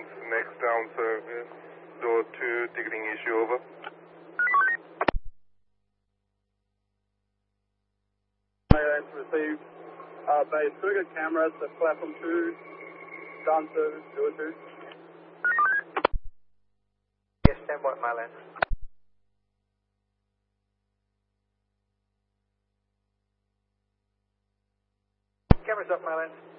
next down service, door 2, ticketing issue over. Received base trigger cameras at platform 2, down service, door 2. Yes, stand by, Myland. Cameras up, Myland.